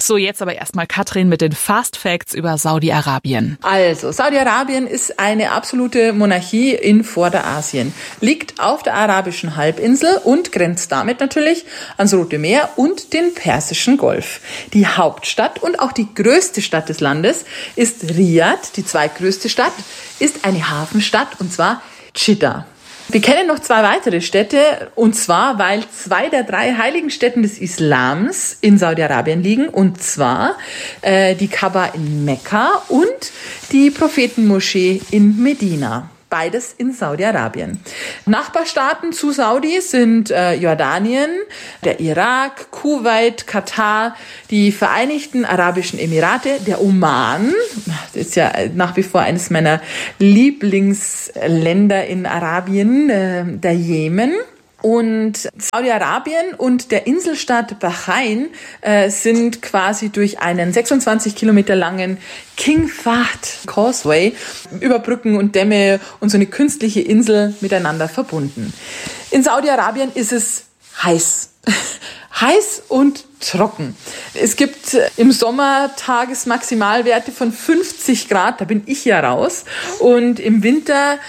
So, jetzt aber erstmal Katrin mit den Fast Facts über Saudi-Arabien. Also, Saudi-Arabien ist eine absolute Monarchie in Vorderasien, liegt auf der arabischen Halbinsel und grenzt damit natürlich ans Rote Meer und den Persischen Golf. Die Hauptstadt und auch die größte Stadt des Landes ist Riyadh, die zweitgrößte Stadt, ist eine Hafenstadt, und zwar Dschidda. Wir kennen noch 2 weitere Städte, und zwar, weil 2 der 3 heiligen Stätten des Islams in Saudi-Arabien liegen, und zwar die Kaaba in Mekka und die Prophetenmoschee in Medina. Beides in Saudi-Arabien. Nachbarstaaten zu Saudi sind Jordanien, der Irak, Kuwait, Katar, die Vereinigten Arabischen Emirate, der Oman, das ist ja nach wie vor eines meiner Lieblingsländer in Arabien, der Jemen. Und Saudi-Arabien und der Inselstaat Bahrain sind quasi durch einen 26 Kilometer langen King Fahd Causeway über Brücken und Dämme und so eine künstliche Insel miteinander verbunden. In Saudi-Arabien ist es heiß. Heiß und trocken. Es gibt im Sommer Tagesmaximalwerte von 50 Grad, da bin ich ja raus. Und im Winter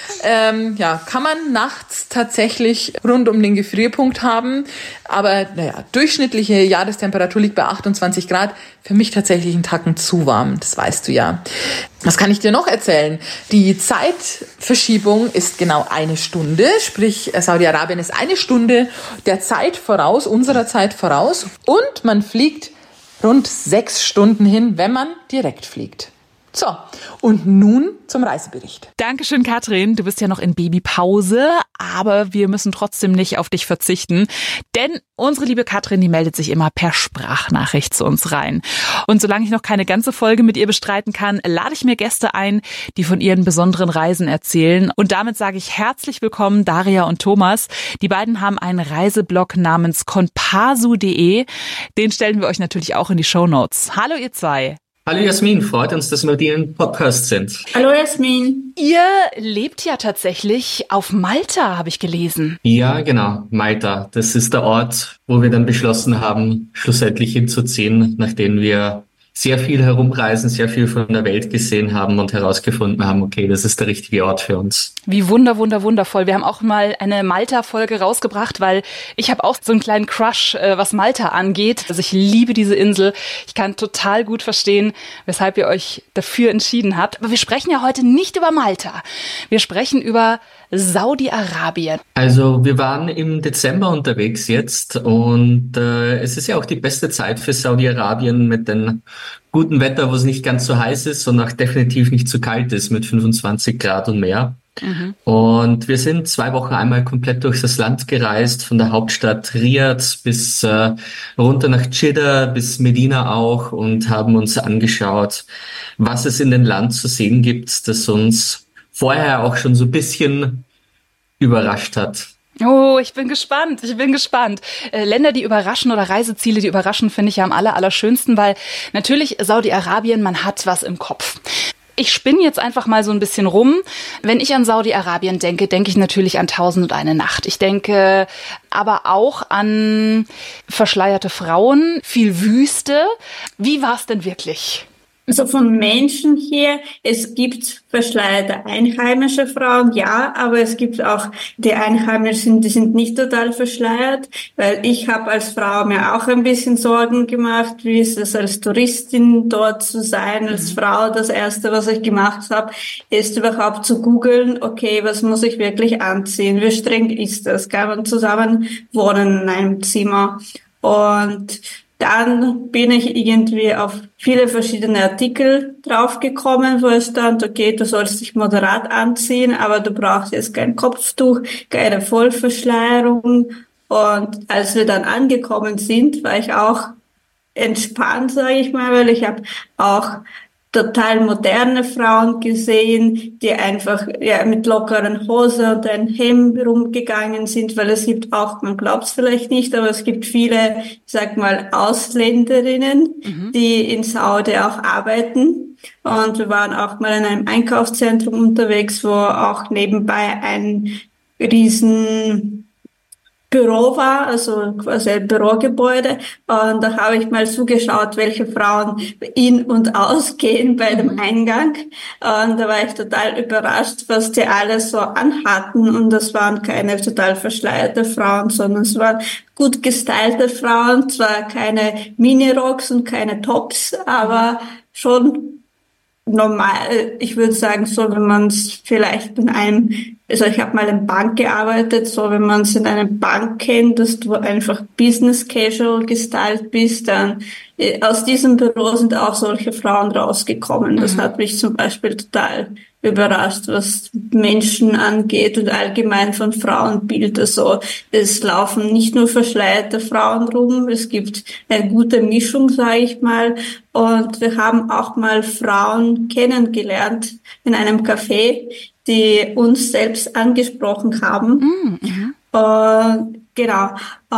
kann man nachts tatsächlich rund um den Gefrierpunkt haben. Aber durchschnittliche Jahrestemperatur liegt bei 28 Grad. Für mich tatsächlich ein Tacken zu warm, das weißt du ja. Was kann ich dir noch erzählen? Die Zeitverschiebung ist genau 1 Stunde, sprich Saudi-Arabien ist 1 Stunde der Zeit voraus, unserer Zeit voraus. Und man fliegt rund 6 Stunden hin, wenn man direkt fliegt. So, und nun zum Reisebericht. Dankeschön, Katrin. Du bist ja noch in Babypause, aber wir müssen trotzdem nicht auf dich verzichten, denn unsere liebe Katrin, die meldet sich immer per Sprachnachricht zu uns rein. Und solange ich noch keine ganze Folge mit ihr bestreiten kann, lade ich mir Gäste ein, die von ihren besonderen Reisen erzählen. Und damit sage ich herzlich willkommen, Daria und Thomas. Die beiden haben einen Reiseblog namens konpasu.de. Den stellen wir euch natürlich auch in die Shownotes. Hallo ihr 2. Hallo Jasmin, freut uns, dass wir mit Ihnen im Podcast sind. Hallo Jasmin. Ihr lebt ja tatsächlich auf Malta, habe ich gelesen. Ja, genau, Malta. Das ist der Ort, wo wir dann beschlossen haben, schlussendlich hinzuziehen, nachdem wir sehr viel herumreisen, sehr viel von der Welt gesehen haben und herausgefunden haben, okay, das ist der richtige Ort für uns. Wie wundervoll. Wir haben auch mal eine Malta-Folge rausgebracht, weil ich habe auch so einen kleinen Crush, was Malta angeht. Also ich liebe diese Insel. Ich kann total gut verstehen, weshalb ihr euch dafür entschieden habt. Aber wir sprechen ja heute nicht über Malta. Wir sprechen über Saudi-Arabien. Also wir waren im Dezember unterwegs jetzt und es ist ja auch die beste Zeit für Saudi-Arabien mit dem guten Wetter, wo es nicht ganz so heiß ist und auch definitiv nicht zu kalt ist mit 25 Grad und mehr. Mhm. Und wir sind 2 Wochen einmal komplett durch das Land gereist, von der Hauptstadt Riyadh bis runter nach Dschidda, bis Medina auch, und haben uns angeschaut, was es in dem Land zu sehen gibt, das uns vorher auch schon so ein bisschen überrascht hat. Oh, ich bin gespannt. Länder, die überraschen oder Reiseziele, die überraschen, finde ich ja am allerschönsten, weil natürlich Saudi-Arabien, man hat was im Kopf. Ich spinne jetzt einfach mal so ein bisschen rum. Wenn ich an Saudi-Arabien denke, denke ich natürlich an 1001 Nacht. Ich denke aber auch an verschleierte Frauen, viel Wüste. Wie war es denn wirklich? Also von Menschen hier, es gibt verschleierte einheimische Frauen, ja, aber es gibt auch die Einheimischen, die sind nicht total verschleiert, weil ich habe als Frau mir auch ein bisschen Sorgen gemacht, wie ist es als Touristin dort zu sein, als Frau. Das Erste, was ich gemacht habe, ist überhaupt zu googeln, okay, was muss ich wirklich anziehen, wie streng ist das, kann man zusammen wohnen in einem Zimmer? Und dann bin ich irgendwie auf viele verschiedene Artikel draufgekommen, wo es stand, okay, du sollst dich moderat anziehen, aber du brauchst jetzt kein Kopftuch, keine Vollverschleierung. Und als wir dann angekommen sind, war ich auch entspannt, sage ich mal, weil ich habe auch total moderne Frauen gesehen, die einfach mit lockeren Hose und einem Hemd rumgegangen sind, weil es gibt auch, man glaubt es vielleicht nicht, aber es gibt viele, ich sag mal, Ausländerinnen, die in Saudi auch arbeiten. Und wir waren auch mal in einem Einkaufszentrum unterwegs, wo auch nebenbei ein riesen Büro war, also quasi ein Bürogebäude. Und da habe ich mal zugeschaut, welche Frauen in- und ausgehen bei dem Eingang. Und da war ich total überrascht, was die alle so anhatten. Und das waren keine total verschleierte Frauen, sondern es waren gut gestylte Frauen. Zwar keine Minirocks und keine Tops, aber schon normal, ich würde sagen, so wenn man es vielleicht in einem, also ich habe mal in Bank gearbeitet, so wenn man es in einer Bank kennt, dass du einfach Business Casual gestylt bist, dann aus diesem Büro sind auch solche Frauen rausgekommen. Das hat mich zum Beispiel total überrascht, was Menschen angeht und allgemein von Frauenbild. Also es laufen nicht nur verschleierte Frauen rum, es gibt eine gute Mischung, sage ich mal. Und wir haben auch mal Frauen kennengelernt in einem Café, die uns selbst angesprochen haben. Genau.